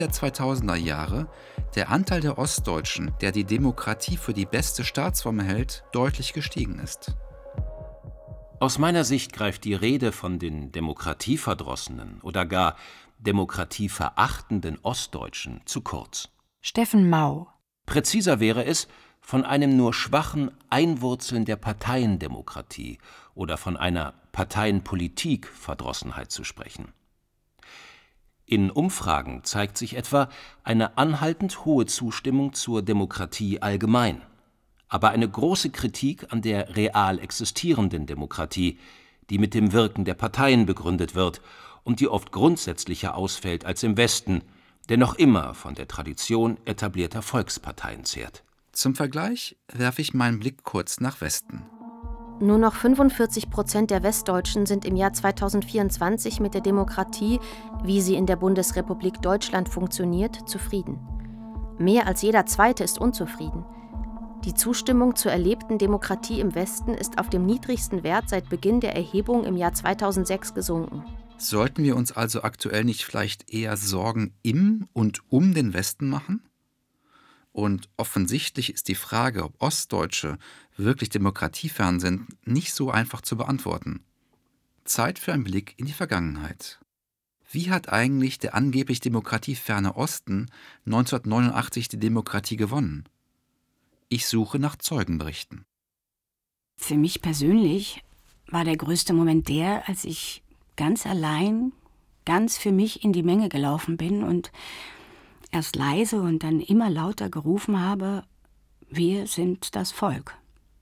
der 2000er Jahre der Anteil der Ostdeutschen, der die Demokratie für die beste Staatsform hält, deutlich gestiegen ist. Aus meiner Sicht greift die Rede von den demokratieverdrossenen oder gar demokratieverachtenden Ostdeutschen zu kurz. Steffen Mau. Präziser wäre es, von einem nur schwachen Einwurzeln der Parteiendemokratie oder von einer Parteienpolitik-Verdrossenheit zu sprechen. In Umfragen zeigt sich etwa eine anhaltend hohe Zustimmung zur Demokratie allgemein, aber eine große Kritik an der real existierenden Demokratie, die mit dem Wirken der Parteien begründet wird und die oft grundsätzlicher ausfällt als im Westen, der noch immer von der Tradition etablierter Volksparteien zehrt. Zum Vergleich werfe ich meinen Blick kurz nach Westen. Nur noch 45% der Westdeutschen sind im Jahr 2024 mit der Demokratie, wie sie in der Bundesrepublik Deutschland funktioniert, zufrieden. Mehr als jeder Zweite ist unzufrieden. Die Zustimmung zur erlebten Demokratie im Westen ist auf dem niedrigsten Wert seit Beginn der Erhebung im Jahr 2006 gesunken. Sollten wir uns also aktuell nicht vielleicht eher Sorgen im und um den Westen machen? Und offensichtlich ist die Frage, ob Ostdeutsche wirklich demokratiefern sind, nicht so einfach zu beantworten. Zeit für einen Blick in die Vergangenheit. Wie hat eigentlich der angeblich demokratieferne Osten 1989 die Demokratie gewonnen? Ich suche nach Zeugenberichten. Für mich persönlich war der größte Moment der, als ich ganz allein, ganz für mich in die Menge gelaufen bin und erst leise und dann immer lauter gerufen habe: Wir sind das Volk.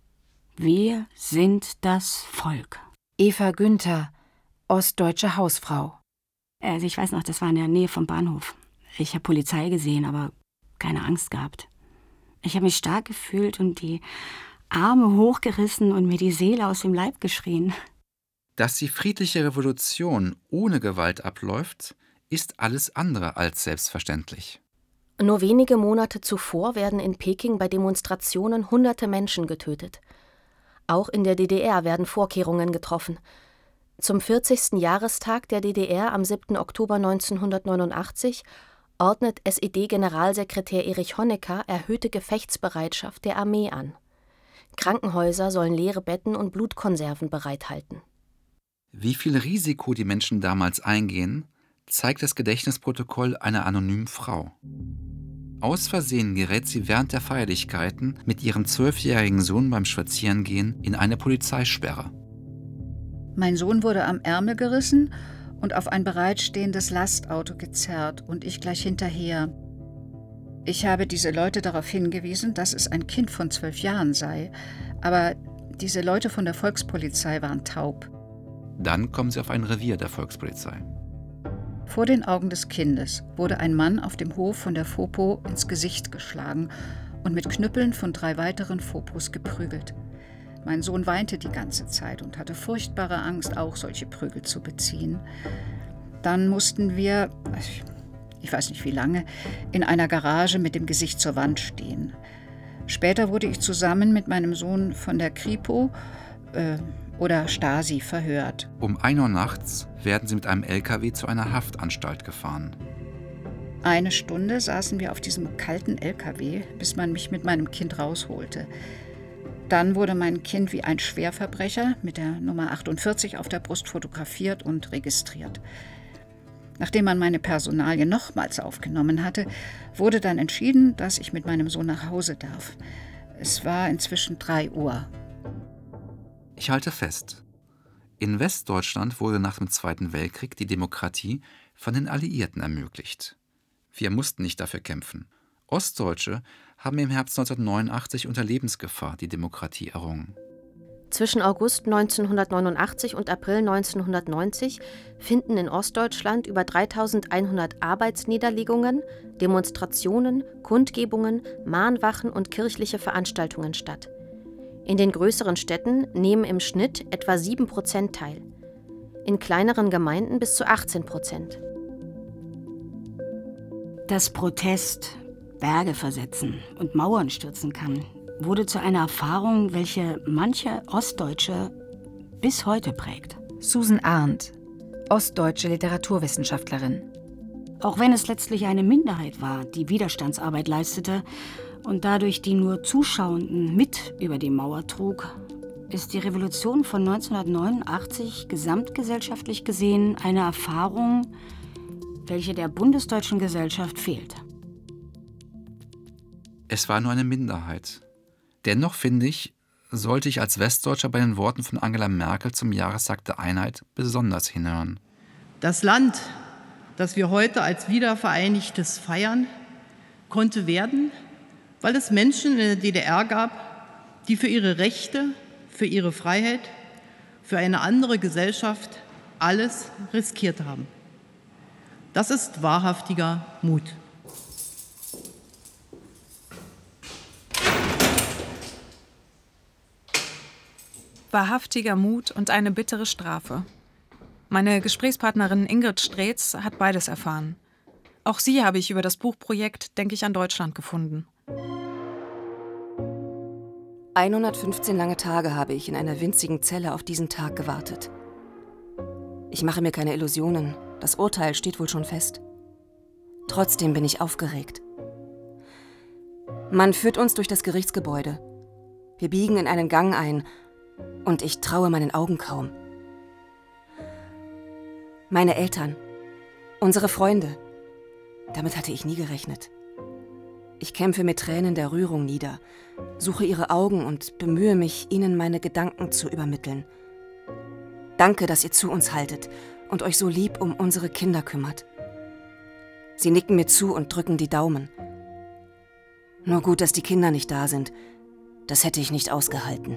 Wir sind das Volk. Eva Günther, ostdeutsche Hausfrau. Also ich weiß noch, das war in der Nähe vom Bahnhof. Ich habe Polizei gesehen, aber keine Angst gehabt. Ich habe mich stark gefühlt und die Arme hochgerissen und mir die Seele aus dem Leib geschrien. Dass die friedliche Revolution ohne Gewalt abläuft, ist alles andere als selbstverständlich. Nur wenige Monate zuvor werden in Peking bei Demonstrationen hunderte Menschen getötet. Auch in der DDR werden Vorkehrungen getroffen. Zum 40. Jahrestag der DDR am 7. Oktober 1989 ordnet SED-Generalsekretär Erich Honecker erhöhte Gefechtsbereitschaft der Armee an. Krankenhäuser sollen leere Betten und Blutkonserven bereithalten. Wie viel Risiko die Menschen damals eingehen, zeigt das Gedächtnisprotokoll einer anonymen Frau. Aus Versehen gerät sie während der Feierlichkeiten mit ihrem 12-jährigen Sohn beim Spazierengehen in eine Polizeisperre. Mein Sohn wurde am Ärmel gerissen und auf ein bereitstehendes Lastauto gezerrt und ich gleich hinterher. Ich habe diese Leute darauf hingewiesen, dass es ein Kind von 12 Jahren sei, aber diese Leute von der Volkspolizei waren taub. Dann kommen sie auf ein Revier der Volkspolizei. Vor den Augen des Kindes wurde ein Mann auf dem Hof von der Fopo ins Gesicht geschlagen und mit Knüppeln von 3 weiteren Fopos geprügelt. Mein Sohn weinte die ganze Zeit und hatte furchtbare Angst, auch solche Prügel zu beziehen. Dann mussten wir, ich weiß nicht wie lange, in einer Garage mit dem Gesicht zur Wand stehen. Später wurde ich zusammen mit meinem Sohn von der Kripo oder Stasi verhört. Um 1 Uhr nachts werden sie mit einem LKW zu einer Haftanstalt gefahren. 1 Stunde saßen wir auf diesem kalten LKW, bis man mich mit meinem Kind rausholte. Dann wurde mein Kind wie ein Schwerverbrecher mit der Nummer 48 auf der Brust fotografiert und registriert. Nachdem man meine Personalien nochmals aufgenommen hatte, wurde dann entschieden, dass ich mit meinem Sohn nach Hause darf. Es war inzwischen 3 Uhr. Ich halte fest. In Westdeutschland wurde nach dem Zweiten Weltkrieg die Demokratie von den Alliierten ermöglicht. Wir mussten nicht dafür kämpfen. Ostdeutsche haben im Herbst 1989 unter Lebensgefahr die Demokratie errungen. Zwischen August 1989 und April 1990 finden in Ostdeutschland über 3100 Arbeitsniederlegungen, Demonstrationen, Kundgebungen, Mahnwachen und kirchliche Veranstaltungen statt. In den größeren Städten nehmen im Schnitt etwa 7% teil, in kleineren Gemeinden bis zu 18%. Dass Protest Berge versetzen und Mauern stürzen kann, wurde zu einer Erfahrung, welche manche Ostdeutsche bis heute prägt. Susan Arndt, ostdeutsche Literaturwissenschaftlerin. Auch wenn es letztlich eine Minderheit war, die Widerstandsarbeit leistete und dadurch die nur Zuschauenden mit über die Mauer trug, ist die Revolution von 1989 gesamtgesellschaftlich gesehen eine Erfahrung, welche der bundesdeutschen Gesellschaft fehlt. Es war nur eine Minderheit. Dennoch, finde ich, sollte ich als Westdeutscher bei den Worten von Angela Merkel zum Jahrestag der Einheit besonders hinhören. Das Land, das wir heute als Wiedervereinigtes feiern, konnte werden, weil es Menschen in der DDR gab, die für ihre Rechte, für ihre Freiheit, für eine andere Gesellschaft alles riskiert haben. Das ist wahrhaftiger Mut. Wahrhaftiger Mut und eine bittere Strafe. Meine Gesprächspartnerin Ingrid Streetz hat beides erfahren. Auch sie habe ich über das Buchprojekt Denk ich an Deutschland gefunden. 115 lange Tage habe ich in einer winzigen Zelle auf diesen Tag gewartet. Ich mache mir keine Illusionen, das Urteil steht wohl schon fest. Trotzdem bin ich aufgeregt. Man führt uns durch das Gerichtsgebäude. Wir biegen in einen Gang ein und ich traue meinen Augen kaum. Meine Eltern, unsere Freunde, damit hatte ich nie gerechnet. Ich kämpfe mit Tränen der Rührung nieder, suche ihre Augen und bemühe mich, ihnen meine Gedanken zu übermitteln. Danke, dass ihr zu uns haltet und euch so lieb um unsere Kinder kümmert. Sie nicken mir zu und drücken die Daumen. Nur gut, dass die Kinder nicht da sind. Das hätte ich nicht ausgehalten.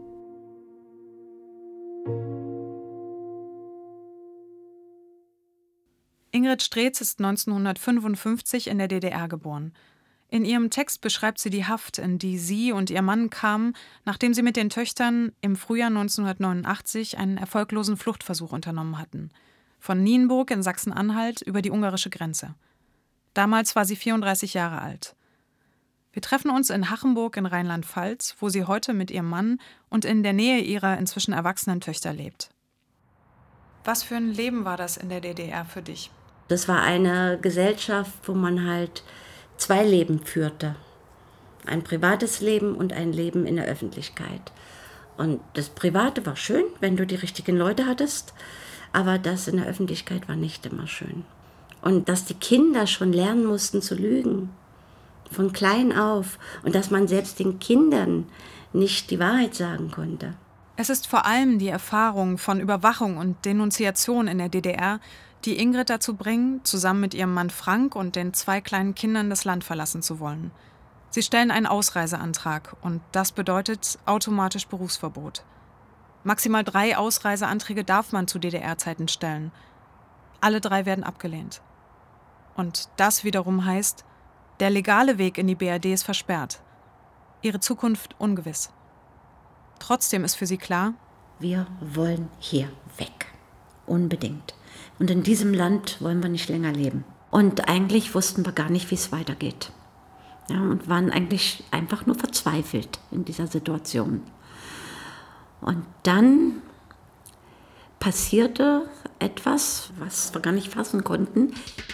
Ingrid Streetz ist 1955 in der DDR geboren. In ihrem Text beschreibt sie die Haft, in die sie und ihr Mann kamen, nachdem sie mit den Töchtern im Frühjahr 1989 einen erfolglosen Fluchtversuch unternommen hatten. Von Nienburg in Sachsen-Anhalt über die ungarische Grenze. Damals war sie 34 Jahre alt. Wir treffen uns in Hachenburg in Rheinland-Pfalz, wo sie heute mit ihrem Mann und in der Nähe ihrer inzwischen erwachsenen Töchter lebt. Was für ein Leben war das in der DDR für dich? Das war eine Gesellschaft, wo man halt 2 Leben führte. Ein privates Leben und ein Leben in der Öffentlichkeit. Und das Private war schön, wenn du die richtigen Leute hattest, aber das in der Öffentlichkeit war nicht immer schön. Und dass die Kinder schon lernen mussten zu lügen, von klein auf, und dass man selbst den Kindern nicht die Wahrheit sagen konnte. Es ist vor allem die Erfahrung von Überwachung und Denunziation in der DDR, die Ingrid dazu bringen, zusammen mit ihrem Mann Frank und den 2 kleinen Kindern das Land verlassen zu wollen. Sie stellen einen Ausreiseantrag und das bedeutet automatisch Berufsverbot. Maximal 3 Ausreiseanträge darf man zu DDR-Zeiten stellen. Alle 3 werden abgelehnt. Und das wiederum heißt, der legale Weg in die BRD ist versperrt. Ihre Zukunft ungewiss. Trotzdem ist für sie klar, wir wollen hier weg. Unbedingt. Und in diesem Land wollen wir nicht länger leben. Und eigentlich wussten wir gar nicht, wie es weitergeht. Ja, und waren eigentlich einfach nur verzweifelt in dieser Situation. Und dann passierte etwas, was wir gar nicht fassen konnten.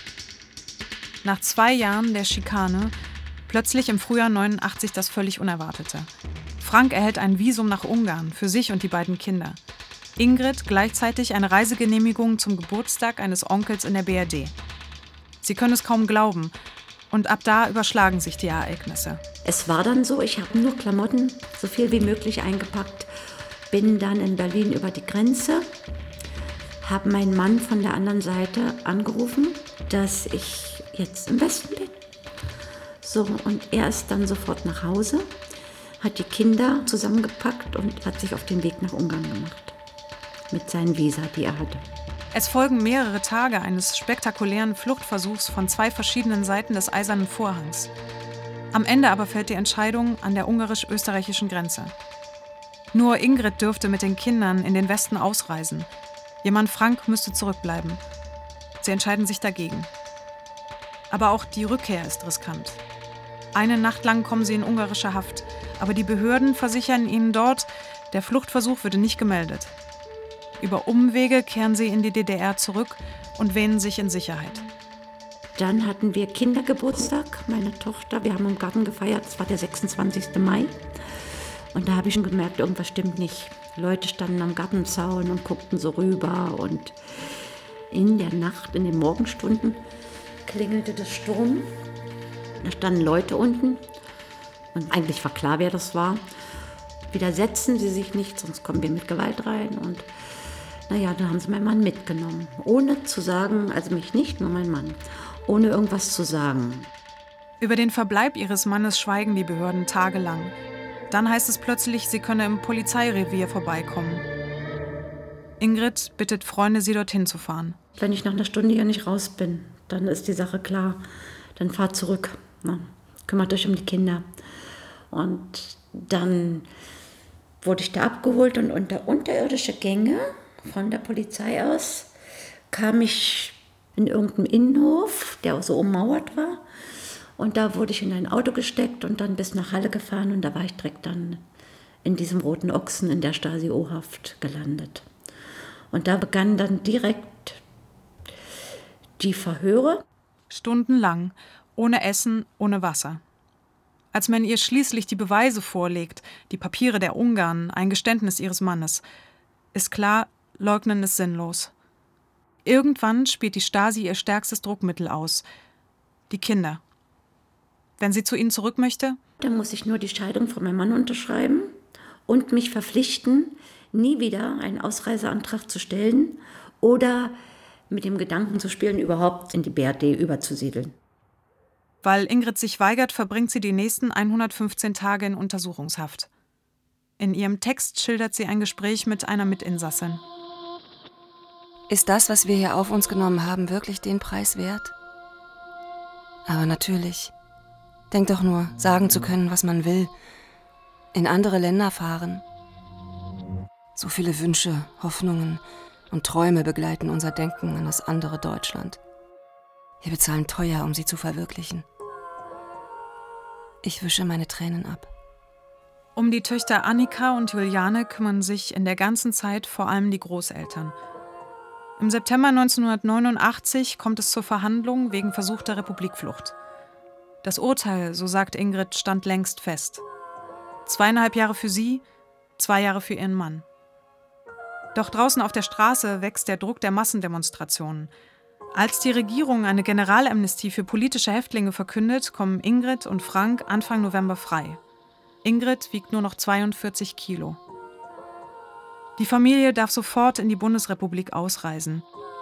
Nach 2 Jahren der Schikane, plötzlich im Frühjahr 89 das völlig Unerwartete. Frank erhält ein Visum nach Ungarn für sich und die beiden Kinder. Ingrid gleichzeitig eine Reisegenehmigung zum Geburtstag eines Onkels in der BRD. Sie können es kaum glauben. Und ab da überschlagen sich die Ereignisse. Es war dann so, ich habe nur Klamotten, so viel wie möglich eingepackt, bin dann in Berlin über die Grenze, habe meinen Mann von der anderen Seite angerufen, dass ich jetzt im Westen bin. So, und er ist dann sofort nach Hause, hat die Kinder zusammengepackt und hat sich auf den Weg nach Ungarn gemacht. Mit seinen Visa, die er hatte. Es folgen mehrere Tage eines spektakulären Fluchtversuchs von 2 verschiedenen Seiten des Eisernen Vorhangs. Am Ende aber fällt die Entscheidung an der ungarisch-österreichischen Grenze. Nur Ingrid dürfte mit den Kindern in den Westen ausreisen. Ihr Mann Frank müsste zurückbleiben. Sie entscheiden sich dagegen. Aber auch die Rückkehr ist riskant. Eine Nacht lang kommen sie in ungarische Haft, aber die Behörden versichern ihnen dort, der Fluchtversuch würde nicht gemeldet. Über Umwege kehren sie in die DDR zurück und wähnen sich in Sicherheit. Dann hatten wir Kindergeburtstag, meine Tochter. Wir haben im Garten gefeiert, es war der 26. Mai. Und da habe ich schon gemerkt, irgendwas stimmt nicht. Leute standen am Gartenzaun und guckten so rüber. Und in der Nacht, in den Morgenstunden, klingelte das Sturm. Da standen Leute unten. Und eigentlich war klar, wer das war. Widersetzen Sie sich nicht, sonst kommen wir mit Gewalt rein. Und naja, dann haben sie meinen Mann mitgenommen. Ohne zu sagen, also mich nicht, nur mein Mann. Ohne irgendwas zu sagen. Über den Verbleib ihres Mannes schweigen die Behörden tagelang. Dann heißt es plötzlich, sie könne im Polizeirevier vorbeikommen. Ingrid bittet Freunde, sie dorthin zu fahren. Wenn ich nach einer Stunde hier nicht raus bin, dann ist die Sache klar. Dann fahrt zurück. Na, kümmert euch um die Kinder. Und dann wurde ich da abgeholt und unter unterirdische Gänge von der Polizei aus kam ich in irgendeinem Innenhof, der so ummauert war. Und da wurde ich in ein Auto gesteckt und dann bis nach Halle gefahren. Und da war ich direkt dann in diesem Roten Ochsen in der Stasi-O-Haft gelandet. Und da begannen dann direkt die Verhöre. Stundenlang, ohne Essen, ohne Wasser. Als man ihr schließlich die Beweise vorlegt, die Papiere der Ungarn, ein Geständnis ihres Mannes, ist klar, Leugnen ist sinnlos. Irgendwann spielt die Stasi ihr stärkstes Druckmittel aus. Die Kinder. Wenn sie zu ihnen zurück möchte? Dann muss ich nur die Scheidung von meinem Mann unterschreiben und mich verpflichten, nie wieder einen Ausreiseantrag zu stellen oder mit dem Gedanken zu spielen, überhaupt in die BRD überzusiedeln. Weil Ingrid sich weigert, verbringt sie die nächsten 115 Tage in Untersuchungshaft. In ihrem Text schildert sie ein Gespräch mit einer Mitinsassin. Ist das, was wir hier auf uns genommen haben, wirklich den Preis wert? Aber natürlich. Denk doch nur, sagen zu können, was man will. In andere Länder fahren. So viele Wünsche, Hoffnungen und Träume begleiten unser Denken an das andere Deutschland. Wir bezahlen teuer, um sie zu verwirklichen. Ich wische meine Tränen ab. Um die Töchter Annika und Juliane kümmern sich in der ganzen Zeit vor allem die Großeltern. Im September 1989 kommt es zur Verhandlung wegen versuchter Republikflucht. Das Urteil, so sagt Ingrid, stand längst fest. 2,5 Jahre für sie, 2 Jahre für ihren Mann. Doch draußen auf der Straße wächst der Druck der Massendemonstrationen. Als die Regierung eine Generalamnestie für politische Häftlinge verkündet, kommen Ingrid und Frank Anfang November frei. Ingrid wiegt nur noch 42 Kilo. Die Familie darf sofort in die Bundesrepublik ausreisen.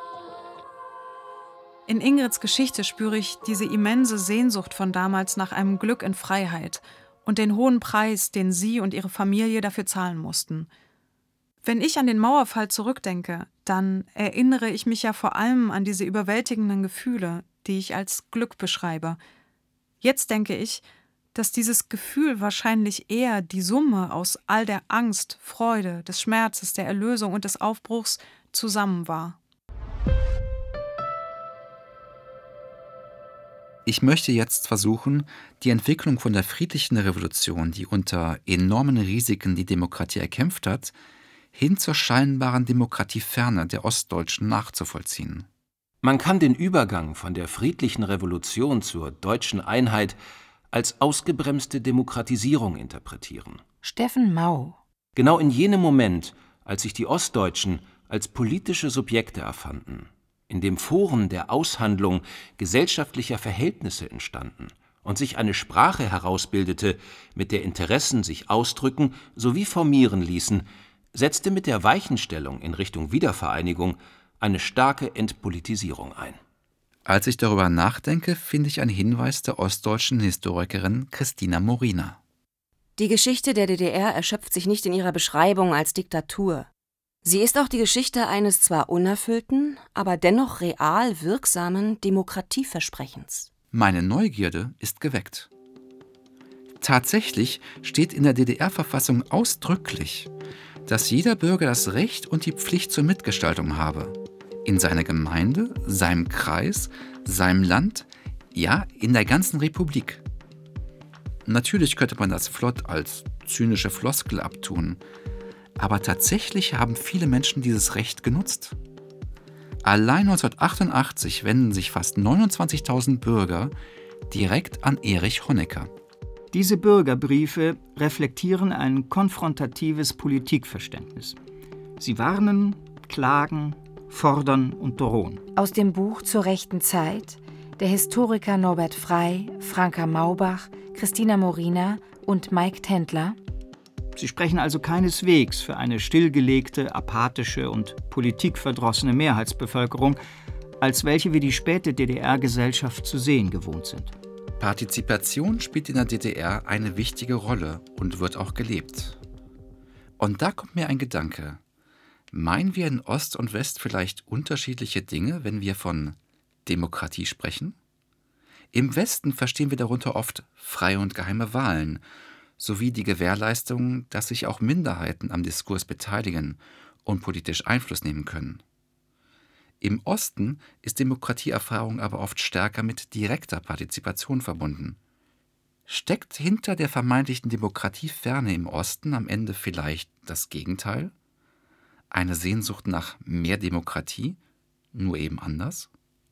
In Ingrids Geschichte spüre ich diese immense Sehnsucht von damals nach einem Glück in Freiheit und den hohen Preis, den sie und ihre Familie dafür zahlen mussten. Wenn ich an den Mauerfall zurückdenke, dann erinnere ich mich ja vor allem an diese überwältigenden Gefühle, die ich als Glück beschreibe. Jetzt denke ich, dass dieses Gefühl wahrscheinlich eher die Summe aus all der Angst, Freude, des Schmerzes, der Erlösung und des Aufbruchs zusammen war. Ich möchte jetzt versuchen, die Entwicklung von der friedlichen Revolution, die unter enormen Risiken die Demokratie erkämpft hat, hin zur scheinbaren Demokratieferne der Ostdeutschen nachzuvollziehen. Man kann den Übergang von der friedlichen Revolution zur deutschen Einheit als ausgebremste Demokratisierung interpretieren. Steffen Mau. Genau in jenem Moment, als sich die Ostdeutschen als politische Subjekte erfanden, in dem Foren der Aushandlung gesellschaftlicher Verhältnisse entstanden und sich eine Sprache herausbildete, mit der Interessen sich ausdrücken sowie formieren ließen, setzte mit der Weichenstellung in Richtung Wiedervereinigung eine starke Entpolitisierung ein. Als ich darüber nachdenke, finde ich einen Hinweis der ostdeutschen Historikerin Christina Morina. Die Geschichte der DDR erschöpft sich nicht in ihrer Beschreibung als Diktatur. Sie ist auch die Geschichte eines zwar unerfüllten, aber dennoch real wirksamen Demokratieversprechens. Meine Neugierde ist geweckt. Tatsächlich steht in der DDR-Verfassung ausdrücklich, dass jeder Bürger das Recht und die Pflicht zur Mitgestaltung habe. In seiner Gemeinde, seinem Kreis, seinem Land, ja, in der ganzen Republik. Natürlich könnte man das flott als zynische Floskel abtun, aber tatsächlich haben viele Menschen dieses Recht genutzt. Allein 1988 wenden sich fast 29.000 Bürger direkt an Erich Honecker. Diese Bürgerbriefe reflektieren ein konfrontatives Politikverständnis. Sie warnen, klagen, fordern und drohen. Aus dem Buch Zur rechten Zeit der Historiker Norbert Frey, Franka Maubach, Christina Morina und Mike Tendler. Sie sprechen also keineswegs für eine stillgelegte, apathische und politikverdrossene Mehrheitsbevölkerung, als welche wir die späte DDR-Gesellschaft zu sehen gewohnt sind. Partizipation spielt in der DDR eine wichtige Rolle und wird auch gelebt. Und da kommt mir ein Gedanke. Meinen wir in Ost und West vielleicht unterschiedliche Dinge, wenn wir von Demokratie sprechen? Im Westen verstehen wir darunter oft freie und geheime Wahlen, sowie die Gewährleistung, dass sich auch Minderheiten am Diskurs beteiligen und politisch Einfluss nehmen können. Im Osten ist Demokratieerfahrung aber oft stärker mit direkter Partizipation verbunden. Steckt hinter der vermeintlichen Demokratieferne im Osten am Ende vielleicht das Gegenteil? Eine Sehnsucht nach mehr Demokratie, nur eben anders?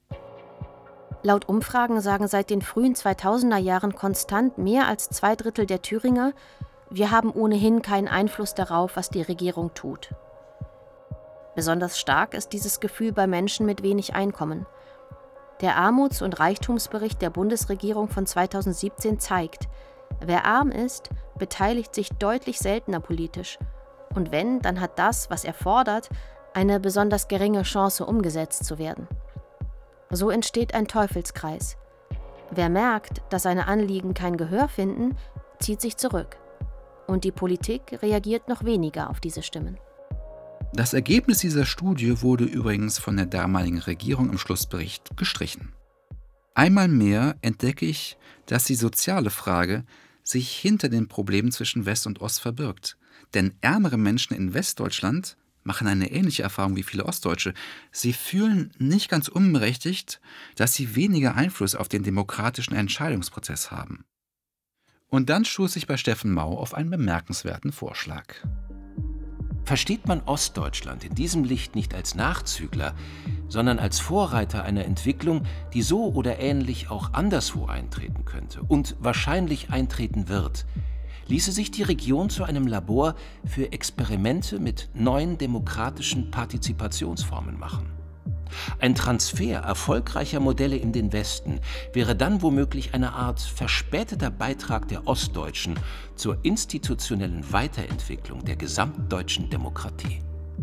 Laut Umfragen sagen seit den frühen 2000er Jahren konstant mehr als 2/3 der Thüringer, wir haben ohnehin keinen Einfluss darauf, was die Regierung tut. Besonders stark ist dieses Gefühl bei Menschen mit wenig Einkommen. Der Armuts- und Reichtumsbericht der Bundesregierung von 2017 zeigt, wer arm ist, beteiligt sich deutlich seltener politisch. Und wenn, dann hat das, was er fordert, eine besonders geringe Chance, umgesetzt zu werden. So entsteht ein Teufelskreis. Wer merkt, dass seine Anliegen kein Gehör finden, zieht sich zurück. Und die Politik reagiert noch weniger auf diese Stimmen. Das Ergebnis dieser Studie wurde übrigens von der damaligen Regierung im Schlussbericht gestrichen. Einmal mehr entdecke ich, dass die soziale Frage sich hinter den Problemen zwischen West und Ost verbirgt. Denn ärmere Menschen in Westdeutschland machen eine ähnliche Erfahrung wie viele Ostdeutsche. Sie fühlen nicht ganz unberechtigt, dass sie weniger Einfluss auf den demokratischen Entscheidungsprozess haben. Und dann stoße ich bei Steffen Mau auf einen bemerkenswerten Vorschlag. Versteht man Ostdeutschland in diesem Licht nicht als Nachzügler, sondern als Vorreiter einer Entwicklung, die so oder ähnlich auch anderswo eintreten könnte und wahrscheinlich eintreten wird, ließe sich die Region zu einem Labor für Experimente mit neuen demokratischen Partizipationsformen machen. Ein Transfer erfolgreicher Modelle in den Westen wäre dann womöglich eine Art verspäteter Beitrag der Ostdeutschen zur institutionellen Weiterentwicklung der gesamtdeutschen Demokratie.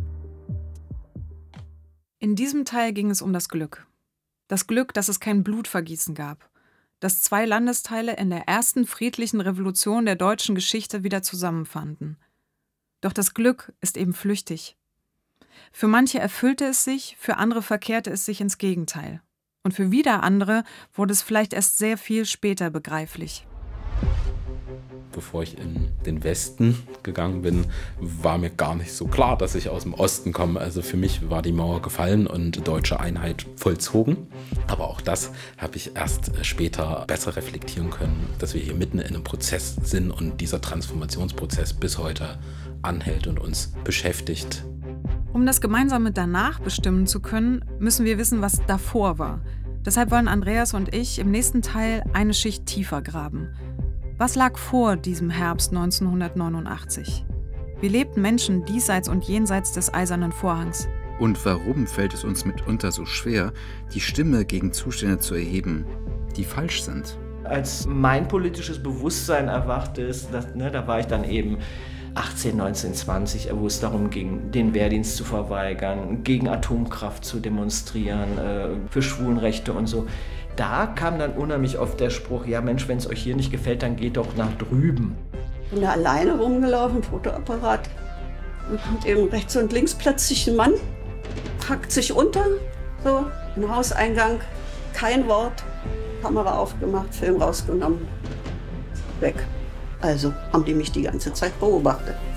In diesem Teil ging es um das Glück. Das Glück, dass es kein Blutvergießen gab. Dass 2 Landesteile in der ersten friedlichen Revolution der deutschen Geschichte wieder zusammenfanden. Doch das Glück ist eben flüchtig. Für manche erfüllte es sich, für andere verkehrte es sich ins Gegenteil. Und für wieder andere wurde es vielleicht erst sehr viel später begreiflich. Bevor ich in den Westen gegangen bin, war mir gar nicht so klar, dass ich aus dem Osten komme. Also für mich war die Mauer gefallen und deutsche Einheit vollzogen. Aber auch das habe ich erst später besser reflektieren können, dass wir hier mitten in einem Prozess sind und dieser Transformationsprozess bis heute anhält und uns beschäftigt. Um das Gemeinsame danach bestimmen zu können, müssen wir wissen, was davor war. Deshalb wollen Andreas und ich im nächsten Teil eine Schicht tiefer graben. Was lag vor diesem Herbst 1989? Wie lebten Menschen diesseits und jenseits des Eisernen Vorhangs? Und warum fällt es uns mitunter so schwer, die Stimme gegen Zustände zu erheben, die falsch sind? Als mein politisches Bewusstsein erwacht ist, da war ich dann eben 18, 19, 20, wo es darum ging, den Wehrdienst zu verweigern, gegen Atomkraft zu demonstrieren, für Schwulenrechte und so. Da kam dann unheimlich oft der Spruch, ja Mensch, wenn es euch hier nicht gefällt, dann geht doch nach drüben. Ich bin da alleine rumgelaufen, Fotoapparat. Und eben rechts und links plötzlich ein Mann, packt sich unter, so, im Hauseingang, kein Wort, Kamera aufgemacht, Film rausgenommen, weg. Also haben die mich die ganze Zeit beobachtet.